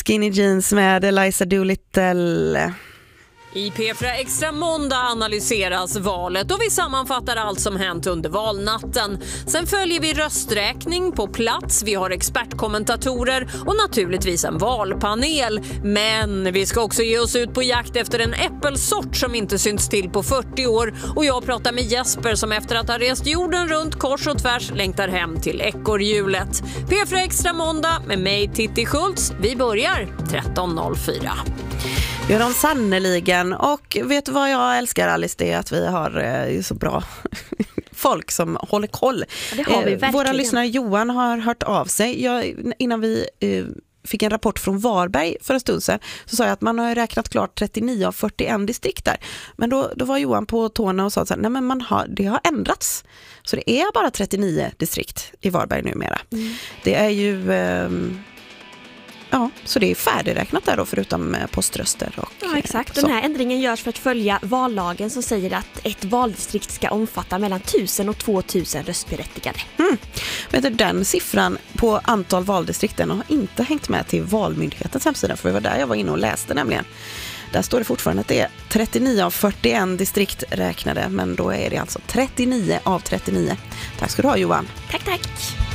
Skinny Jeans med Eliza Doolittle. I P4 Extra måndag analyseras valet och vi sammanfattar allt som hänt under valnatten. Sen följer vi rösträkning på plats, vi har expertkommentatorer och naturligtvis en valpanel. Men vi ska också ge oss ut på jakt efter en äppelsort som inte synts till på 40 år. Och jag pratar med Jesper som efter att ha rest jorden runt kors och tvärs längtar hem till ekorrhjulet. P4 Extra måndag med mig Titti Schultz. Vi börjar 13.04. Gör de sannoliken. Och vet du vad jag älskar, Alice? Det är att vi har så bra folk som håller koll. Ja, det har vi verkligen. Våra lyssnare Johan har hört av sig. Innan vi fick en rapport från Varberg för en stund sedan så sa jag att man har räknat klart 39 av 41 distrikt där. Men då var Johan på tårna och sa att nej, men det har ändrats. Så det är bara 39 distrikt i Varberg numera. Det är ju... Ja, så det är färdigräknat där då förutom poströster. Ja, exakt. Den här ändringen görs för att följa vallagen som säger att ett valdistrikt ska omfatta mellan 1000 och 2000 röstberättigade. Vet du, den siffran på antal valdistrikten har inte hängt med till Valmyndighetens hemsida, för det var där jag var inne och läste nämligen. Där står det fortfarande att det är 39 av 41 distrikt räknade, men då är det alltså 39 av 39. Tack ska du ha, Johan. Tack.